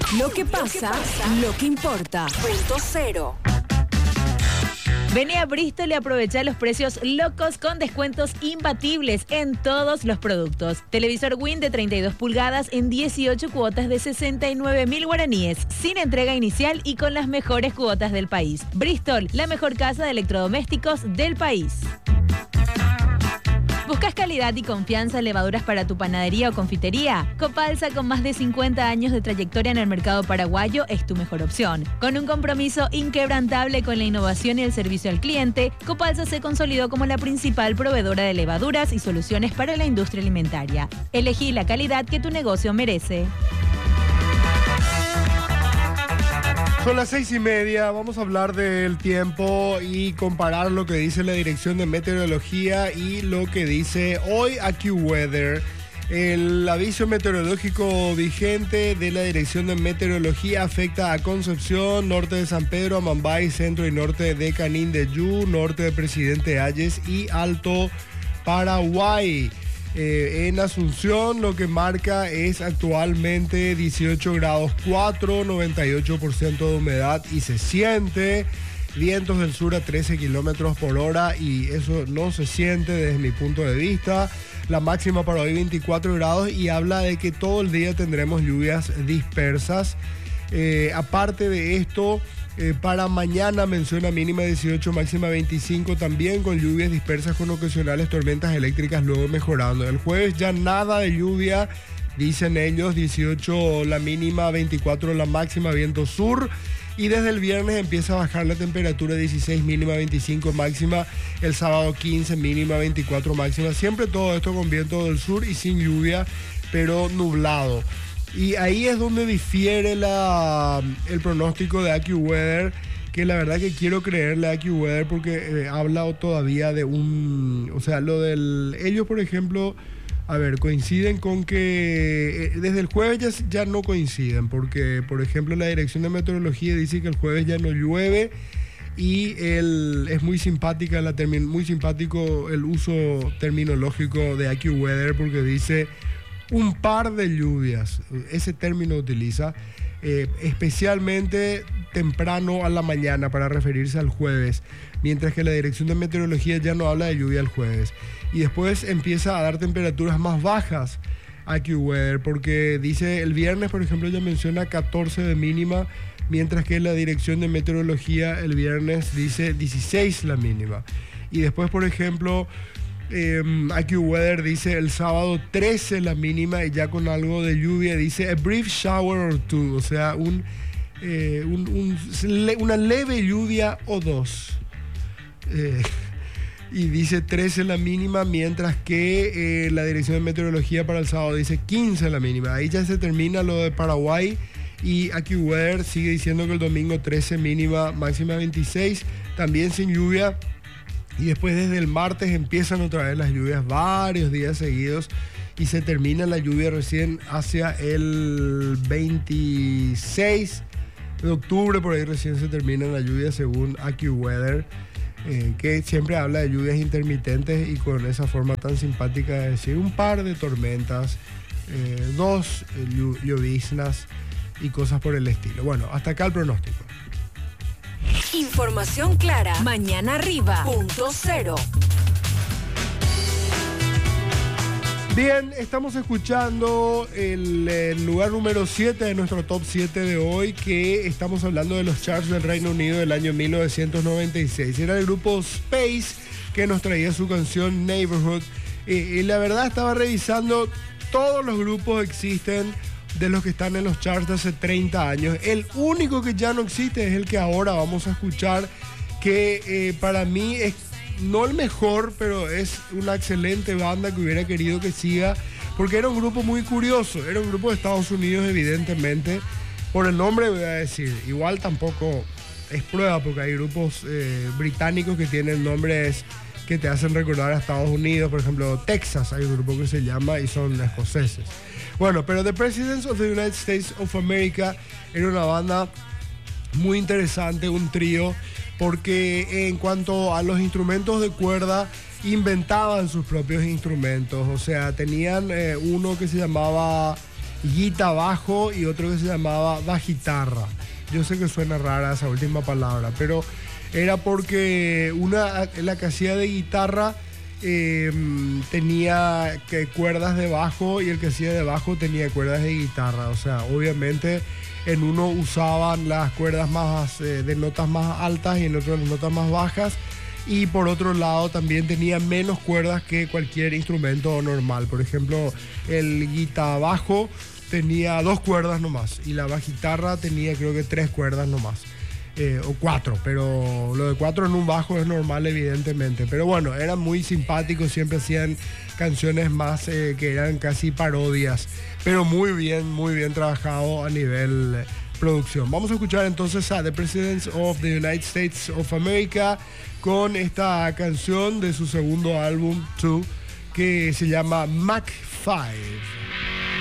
Lo que pasa, lo que importa. Punto cero. Vení a Bristol y aprovecha los precios locos con descuentos imbatibles en todos los productos. Televisor Win de 32 pulgadas en 18 cuotas de 69.000 guaraníes, sin entrega inicial y con las mejores cuotas del país. Bristol, la mejor casa de electrodomésticos del país. ¿Buscas calidad y confianza en levaduras para tu panadería o confitería? Copalsa, con más de 50 años de trayectoria en el mercado paraguayo, es tu mejor opción. Con un compromiso inquebrantable con la innovación y el servicio al cliente, Copalsa se consolidó como la principal proveedora de levaduras y soluciones para la industria alimentaria. Elegí la calidad que tu negocio merece. Son las 6:30, vamos a hablar del tiempo y comparar lo que dice la Dirección de Meteorología y lo que dice hoy AccuWeather. El aviso meteorológico vigente de la Dirección de Meteorología afecta a Concepción, norte de San Pedro, Amambay, centro y norte de Canindeyú, norte de Presidente Hayes y Alto Paraguay. En Asunción lo que marca es actualmente 18 grados 4, 98% de humedad y se siente. Vientos del sur a 13 kilómetros por hora y eso no se siente desde mi punto de vista. La máxima para hoy 24 grados y habla de que todo el día tendremos lluvias dispersas. Aparte de esto, para mañana menciona mínima 18, máxima 25, también con lluvias dispersas con ocasionales tormentas eléctricas, luego mejorando. El jueves ya nada de lluvia, dicen ellos, 18 la mínima, 24 la máxima, viento sur. Y desde el viernes empieza a bajar la temperatura, 16 mínima, 25 máxima, el sábado 15 mínima, 24 máxima. Siempre todo esto con viento del sur y sin lluvia, pero nublado. Y ahí es donde difiere el pronóstico de AccuWeather, que la verdad que quiero creerle a AccuWeather porque habla todavía de o sea, ellos por ejemplo, a ver, coinciden con que desde el jueves ya no coinciden, porque por ejemplo la Dirección de Meteorología dice que el jueves ya no llueve y es muy simpático el uso terminológico de AccuWeather porque dice un par de lluvias, ese término utiliza, especialmente temprano a la mañana para referirse al jueves, mientras que la Dirección de Meteorología ya no habla de lluvia el jueves. Y después empieza a dar temperaturas más bajas AccuWeather, porque dice el viernes, por ejemplo, ya menciona 14 de mínima, mientras que la Dirección de Meteorología el viernes dice 16 la mínima. Y después, por ejemplo, AccuWeather dice el sábado 13 la mínima y ya con algo de lluvia dice a brief shower or two, o sea, una leve lluvia o dos. Y dice 13 la mínima, mientras que la Dirección de Meteorología para el sábado dice 15 la mínima. Ahí ya se termina lo de Paraguay y AccuWeather sigue diciendo que el domingo 13 mínima, máxima 26, también sin lluvia. Y después desde el martes empiezan otra vez las lluvias varios días seguidos y se termina la lluvia recién hacia el 26 de octubre, por ahí recién se termina la lluvia según AccuWeather, que siempre habla de lluvias intermitentes y con esa forma tan simpática de decir un par de tormentas, dos lloviznas y cosas por el estilo. Bueno, hasta acá el pronóstico. Información clara. Mañana arriba. Punto cero. Bien, estamos escuchando el lugar número 7 de nuestro top 7 de hoy, que estamos hablando de los charts del Reino Unido del año 1996. Era el grupo Space que nos traía su canción Neighborhood. Y la verdad estaba revisando, todos los grupos existen de los que están en los charts de hace 30 años. El único que ya no existe es el que ahora vamos a escuchar, que para mí es no el mejor, pero es una excelente banda que hubiera querido que siga, porque era un grupo muy curioso, era un grupo de Estados Unidos evidentemente, por el nombre voy a decir, igual tampoco es prueba, porque hay grupos británicos que tienen nombres que te hacen recordar a Estados Unidos, por ejemplo Texas, hay un grupo que se llama y son escoceses. Bueno, pero The Presidents of the United States of America era una banda muy interesante, un trío, porque en cuanto a los instrumentos de cuerda, inventaban sus propios instrumentos. O sea, tenían uno que se llamaba guita bajo y otro que se llamaba bajitarra. Yo sé que suena rara esa última palabra, pero era porque la que hacía de guitarra tenía cuerdas de bajo y el que hacía de bajo tenía cuerdas de guitarra. O sea, obviamente en uno usaban las cuerdas más de notas más altas y en otro las notas más bajas. Y por otro lado también tenía menos cuerdas que cualquier instrumento normal. Por ejemplo, el guitarra bajo tenía 2 cuerdas nomás y la bajitarra tenía creo que 3 cuerdas nomás. O 4, pero lo de 4 en un bajo es normal evidentemente. Pero bueno, eran muy simpáticos, siempre hacían canciones más que eran casi parodias. Pero muy bien trabajado a nivel producción. Vamos a escuchar entonces a The Presidents of the United States of America con esta canción de su segundo álbum, 2, que se llama Mac 5.